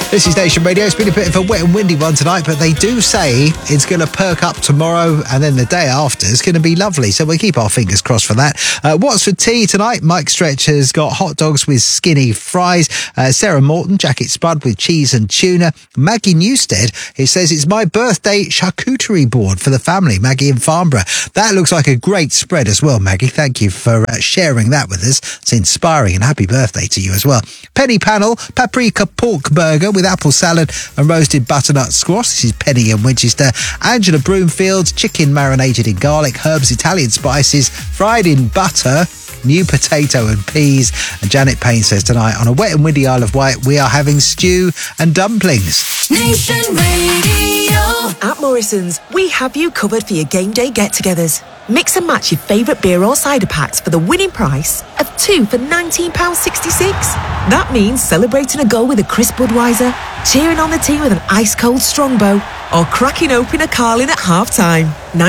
This is Nation Radio. It's been a bit of a wet and windy one tonight, but they do say it's going to perk up tomorrow, and then the day after is going to be lovely. So we'll keep our fingers crossed for that. What's for tea tonight? Mike Stretch has got hot dogs with skinny fries. Sarah Morton, jacket spud with cheese and tuna. Maggie Newstead, who says it's my birthday charcuterie board for the family. Maggie in Farnborough. That looks like a great spread as well, Maggie. Thank you for sharing that with us. It's inspiring, and happy birthday to you as well. Penny Panel, paprika pork burger with apple salad and roasted butternut squash. This is Penny in Winchester. Angela Broomfield, chicken marinated in garlic, herbs, Italian spices, fried in butter, new potato and peas. And Janet Payne says tonight, on a wet and windy Isle of Wight, we are having stew and dumplings. Nation Radio. At Morrison's, we have you covered for your game day get-togethers. Mix and match your favourite beer or cider packs for the winning price of 2 for £19.66. That means celebrating a goal with a crisp Budweiser, cheering on the team with an ice-cold Strongbow, or cracking open a Carling at half-time.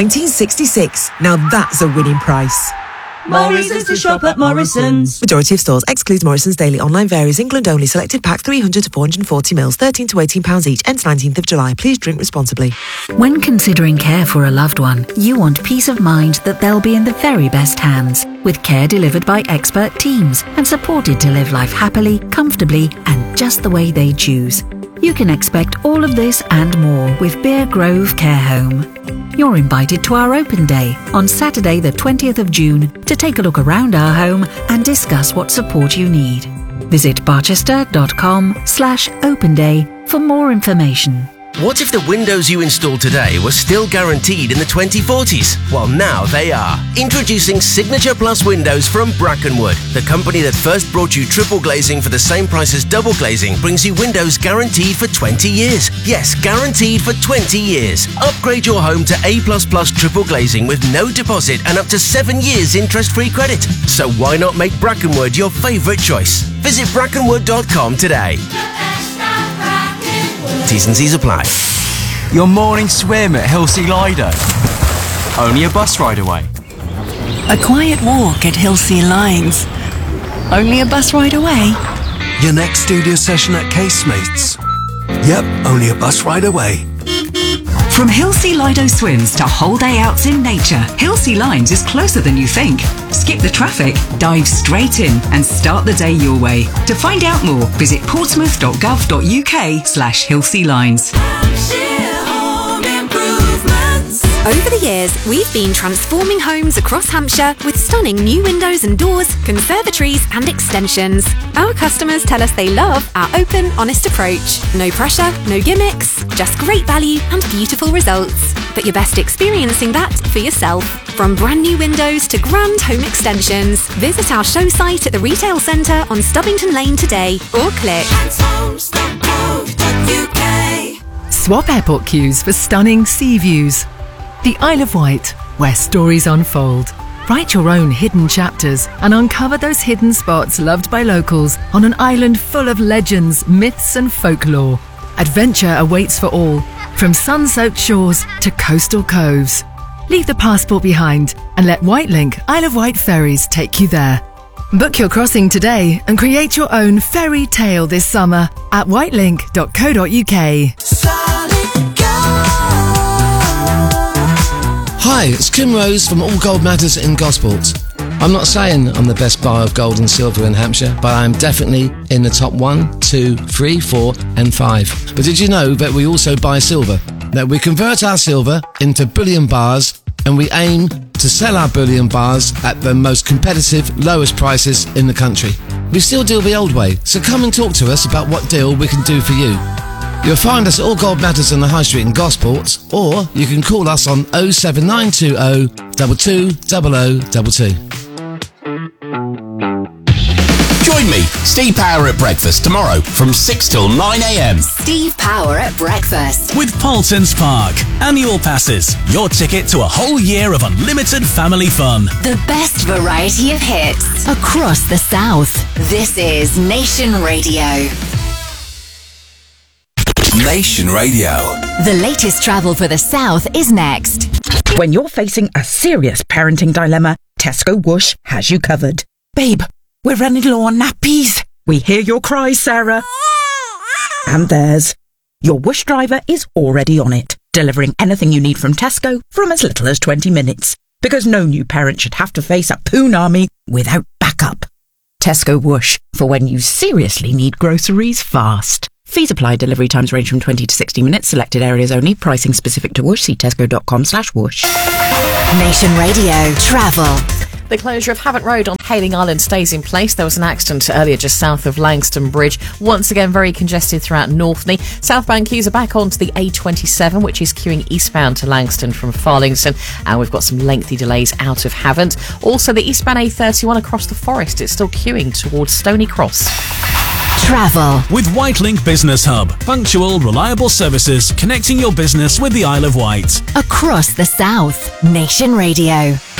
1966. Now that's a winning price. Morrison's to shop at Morrison's. Majority of stores excludes Morrison's daily. Online varies. England only. Selected pack 300 to 440 mils. 13 to £18 each. Ends 19th of July. Please drink responsibly. When considering care for a loved one, you want peace of mind that they'll be in the very best hands, with care delivered by expert teams and supported to live life happily, comfortably, and just the way they choose. You can expect all of this and more with Bear Grove Care Home. You're invited to our open day on Saturday the 20th of June to take a look around our home and discuss what support you need. Visit barchester.com/open day for more information. What if the windows you install today were still guaranteed in the 2040s? Well, now they are. Introducing Signature Plus windows from Brackenwood. The company that first brought you triple glazing for the same price as double glazing brings you windows guaranteed for 20 years. Yes, guaranteed for 20 years. Upgrade your home to A++ triple glazing with no deposit and up to 7 years interest-free credit. So why not make Brackenwood your favourite choice? Visit brackenwood.com today. T's and C's apply. Your morning swim at Hilsea Lido. Only a bus ride away. A quiet walk at Hilsea Lines. Only a bus ride away. Your next studio session at Casemates. Yep, only a bus ride away. From Hilsea Lido swims to whole day outs in nature, Hilsea Lines is closer than you think. Skip the traffic, dive straight in and start the day your way. To find out more, visit portsmouth.gov.uk/Hilsea Lines. Over the years, we've been transforming homes across Hampshire with stunning new windows and doors, conservatories and extensions. Our customers tell us they love our open, honest approach. No pressure, no gimmicks, just great value and beautiful results. But you're best experiencing that for yourself. From brand new windows to grand home extensions, visit our show site at the retail centre on Stubbington Lane today or click Swap airport queues for stunning sea views. The Isle of Wight, where stories unfold. Write your own hidden chapters and uncover those hidden spots loved by locals on an island full of legends, myths and folklore. Adventure awaits for all, from sun-soaked shores to coastal coves. Leave the passport behind and let Whitelink Isle of Wight ferries take you there. Book your crossing today and create your own fairy tale this summer at whitelink.co.uk. Hi, it's Kim Rose from All Gold Matters in Gosport. I'm not saying I'm the best buyer of gold and silver in Hampshire, but I'm definitely in the top 1, 2, 3, 4 and 5. But did you know that we also buy silver? That we convert our silver into bullion bars and we aim to sell our bullion bars at the most competitive, lowest prices in the country. We still deal the old way, so come and talk to us about what deal we can do for you. You'll find us at All Gold Matters on the High Street in Gosport, or you can call us on 07920 220022. Join me, Steve Power at breakfast tomorrow from 6 till 9 a.m. Steve Power at breakfast. With Paultons Park. Annual passes. Your ticket to a whole year of unlimited family fun. The best variety of hits across the South. This is Nation Radio. Nation Radio. The latest travel for the South is next. When you're facing a serious parenting dilemma, Tesco Whoosh has you covered. Babe, we're running low on nappies. We hear your cries, Sarah. and theirs. Your Whoosh driver is already on it, delivering anything you need from Tesco from as little as 20 minutes. Because no new parent should have to face a Poon army without backup. Tesco Whoosh, for when you seriously need groceries fast. Fees apply. Delivery times range from 20 to 60 minutes. Selected areas only. Pricing specific to Whoosh. See tesco.com/whoosh. Nation Radio Travel. The closure of Havant Road on Hayling Island stays in place. There was an accident earlier just south of Langston Bridge. Once again, very congested throughout Northney. Southbound queues are back onto the A27, which is queuing eastbound to Langston from Farlingston. And we've got some lengthy delays out of Havant. Also, the eastbound A31 across the Forest. It's still queuing towards Stony Cross. Travel. With Whitelink Business Hub. Punctual, reliable services connecting your business with the Isle of Wight. Across the South. Nation Radio.